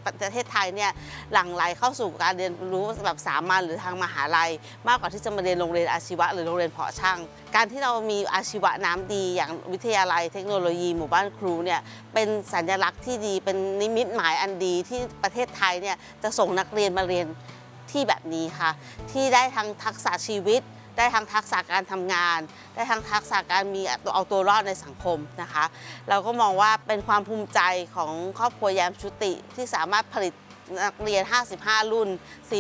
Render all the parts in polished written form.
ประเทศไทยเนี่ยหลั่งไหลเข้าสู่การเรียนรู้แบบสามัญหรือทางมหาลัยมากกว่าที่จะมาเรียนโรงเรียนอาชีวะหรือโรงเรียนเพาะช่างการที่เรามีอาชีวะน้ำดีอย่างวิทยาลัยเทคโนโลยีหมู่บ้านครูเนี่ยเป็นสัญลักษณ์ที่ดีเป็นนิมิตหมายอันดีที่ประเทศไทยเนี่ยจะส่งนักเรียนมาเรียนที่แบบนี้ค่ะที่ได้ทั้งทักษะชีวิตได้ทั้งทักษะการทำงานได้ทั้งทักษะการมีเอาตัวรอดในสังคมนะคะเราก็มองว่าเป็นความภูมิใจของครอบครัวแย้มชุติที่สามารถผลิตนักเรียน55รุ่น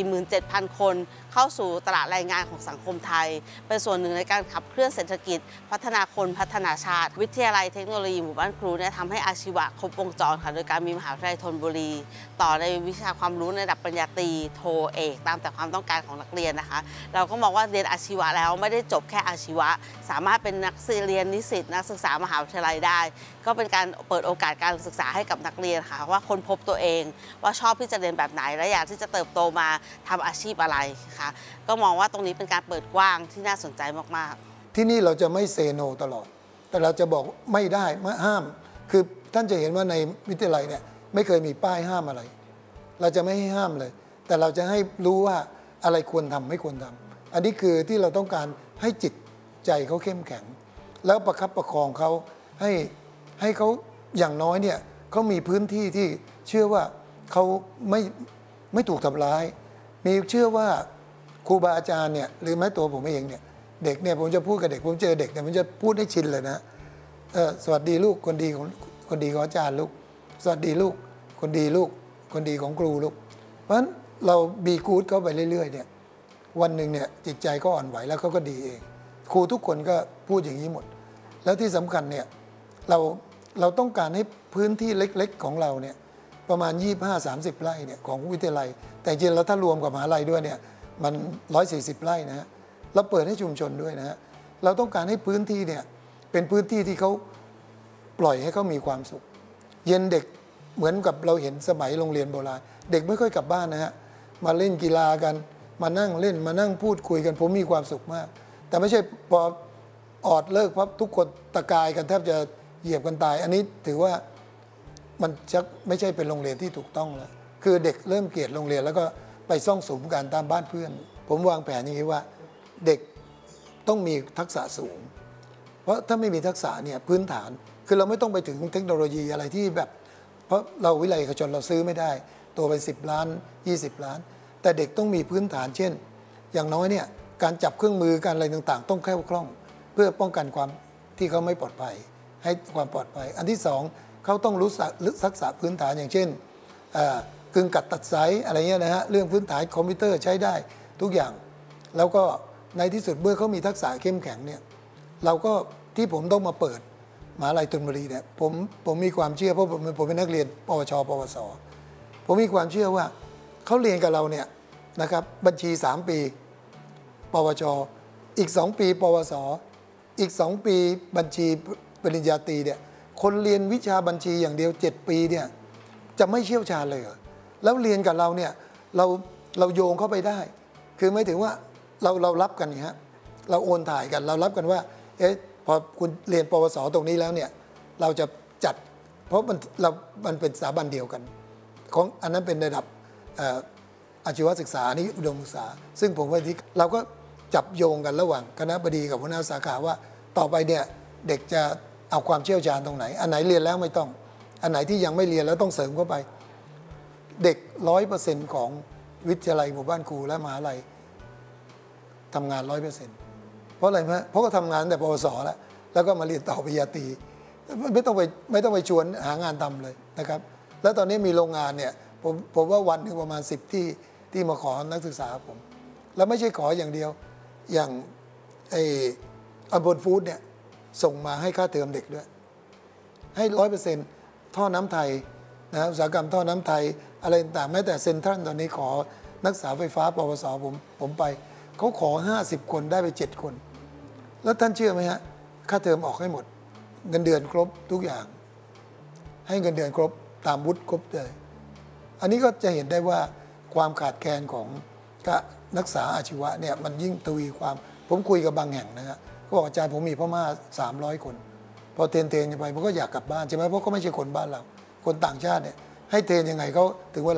47,000 คนเข้าสู่ตลาดแรงงานของสังคมไทยเป็นส่วนหนึ่งในการขับเคลื่อนเศรษฐกิจพัฒนาคนพัฒนาชาติวิทยาลัยเทคโนโลยีหมู่บ้านครูเนี่ยทำให้อาชีวะครบวงจรค่ะโดยการมีมหาวิทยาลัยธนบุรีต่อในวิชาความรู้ในระดับปริญญาตรีโทเอกตามแต่ความต้องการของนักเรียนนะคะเราก็มองว่าเรียนอาชีวะแล้วไม่ได้จบแค่อาชีวะสามารถเป็นนักเรียนนิสิตนักศึกษามหาวิทยาลัยได้ก็เป็นการเปิดโอกาสการศึกษาให้กับนักเรียนค่ะว่าค้นพบตัวเองว่าชอบที่จะเรียนแบบไหนและอยากที่จะเติบโตมาทำอาชีพอะไรค่ะก็มองว่าตรงนี้เป็นการเปิดกว้างที่น่าสนใจมากๆที่นี่เราจะไม่เซโนตลอดแต่เราจะบอกไม่ได้ไม่ห้ามคือท่านจะเห็นว่าในวิทยาลัยเนี่ยไม่เคยมีป้ายห้ามอะไรเราจะไม่ให้ห้ามเลยแต่เราจะให้รู้ว่าอะไรควรทำไม่ควรทำอันนี้คือที่เราต้องการให้จิตใจเขาเข้มแข็งแล้วประคับประคองเขาให้เขาอย่างน้อยเนี่ยเขามีพื้นที่ที่เชื่อว่าเขาไม่ถูกทำร้ายมีเชื่อว่าครูบาอาจารย์เนี่ยหรือแม้ตัวผมเองเนี่ยเด็กเนี่ยผมจะพูดกับเด็กผมเจอเด็กเนี่ยผมจะพูดให้ชินเลยนะสวัสดีลูกคนดีของอาจารย์ลูกสวัสดีลูกคนดีลูกคนดีของครูลูกเพราะฉะนั้นเราบีกู๊ดเขาไปเรื่อยๆเนี่ยวันหนึ่งเนี่ยจิตใจก็อ่อนไหวแล้วเขาก็ดีเองครูทุกคนก็พูดอย่างนี้หมดแล้วที่สำคัญเนี่ยเราต้องการให้พื้นที่เล็กๆของเราเนี่ยประมาณ25-30 ไร่เนี่ยของวิทยาลัยแต่จริงแล้วถ้ารวมกับมหาลัยด้วยเนี่ยมัน140 ไร่นะฮะเราเปิดให้ชุมชนด้วยนะฮะเราต้องการให้พื้นที่เนี่ยเป็นพื้นที่ที่เขาปล่อยให้เขามีความสุขเย็นเด็กเหมือนกับเราเห็นสมัยโรงเรียนโบราณเด็กไม่ค่อยกลับบ้านนะฮะมาเล่นกีฬากันมานั่งเล่นมานั่งพูดคุยกันผมมีความสุขมากแต่ไม่ใช่พอออดเลิกพับทุกคนตะกายกันแทบจะเหยียบกันตายอันนี้ถือว่ามันชักไม่ใช่เป็นโรงเรียนที่ถูกต้องแล้วคือเด็กเริ่มเกลียดโรงเรียนแล้วก็ไปซ่องสุมกันตามบ้านเพื่อนผมวางแผนอย่างนี้ว่าเด็กต้องมีทักษะสูงเพราะถ้าไม่มีทักษะเนี่ยพื้นฐานคือเราไม่ต้องไปถึงเทคโนโลยีอะไรที่แบบเพราะเราวิทยาลัยเอกชนเราซื้อไม่ได้ตัวเป็น10 ล้าน20 ล้านแต่เด็กต้องมีพื้นฐานเช่นอย่างน้อยเนี่ยการจับเครื่องมือการอะไรต่างๆต้องแคล่วคล่องเพื่อป้องกันความที่เขาไม่ปลอดภัยให้ความปลอดภัยอันที่สองเขาต้องรู้ทักษะพื้นฐานอย่างเช่นกึ่งกัดตัดสายอะไรเงี้ยนะฮะเรื่องพื้นฐานคอมพิวเตอร์ใช้ได้ทุกอย่างแล้วก็ในที่สุดเมื่อเขามีทักษะเข้มแข็งเนี่ยเราก็ที่ผมต้องมาเปิดมหาวิทยาลัยธนบุรีเนี่ยผมมีความเชื่อเพราะผมเป็นนักเรียนปวชปวสผมมีความเชื่อว่าเขาเรียนกับเราเนี่ยนะครับบัญชี3 ปีปวชอีก2 ปีปวสอีก2 ปีบัญชีปริญญาตรีเนี่ยคนเรียนวิชาบัญชีอย่างเดียว7 ปีเนี่ยจะไม่เชี่ยวชาญเลยเหรอแล้วเรียนกับเราเนี่ยเราโยงเข้าไปได้คือไม่ถึงว่าเรารับกันนี่ฮะเราโอนถ่ายกันเรารับกันว่าพอคุณเรียนปวสตรงนี้แล้วเนี่ยเราจะจัดเพราะมันเป็นสถาบันเดียวกันของอันนั้นเป็นระดับอาชีวศึกษานี่อุดมศึกษาซึ่งผมว่าที่เราก็จับโยงกันระหว่างคณบดีกับหัวหน้าสาขาว่าต่อไปเนี่ยเด็กจะเอาความเชี่ยวชาญตรงไหนอันไหนเรียนแล้วไม่ต้องอันไหนที่ยังไม่เรียนแล้วต้องเสริมเข้าไปเด็ก100%ของวิทยาลัยหมู่บ้านครูและมหาลัยทำงาน100%เพราะอะไรไหมเพราะก็ทำงานแต่ปวสแล้วก็มาเรียนต่อปริญญาตรีไม่ต้องไปชวนหางานทำเลยนะครับแล้วตอนนี้มีโรงงานเนี่ยผมว่าวันหนึ่งประมาณ10 ที่มาขอนักศึกษาผมแล้วไม่ใช่ขออย่างเดียวอย่างอัลบอนฟู้ดเนี่ยส่งมาให้ค่าเทอมเด็กด้วยให้100%ท่อน้ำไทยนะอุตสาหกรรมท่อน้ำไทยอะไรต่างแม้แต่เซ็นทรัลตอนนี้ขอนักศึกษาไฟฟ้าปวสผมไปเขาขอ50 คนได้ไป7 คนแล้วท่านเชื่อไหมฮะค่าเทอมออกให้หมดเงินเดือนครบทุกอย่างให้เงินเดือนครบตามวุฒิครบเลยอันนี้ก็จะเห็นได้ว่าความขาดแคลนของนักศึกษาอาชีวะเนี่ยมันยิ่งทวีความผมคุยกับบางแห่งนะฮะก็บอกอาจารย์ผมมีพม่า300 คนพอเทรนไปมันก็อยากกลับบ้านใช่ไหมเพราะก็ไม่ใช่คนบ้านเราคนต่างชาติเนี่ยให้เทรนยังไงเขาถึงเวลา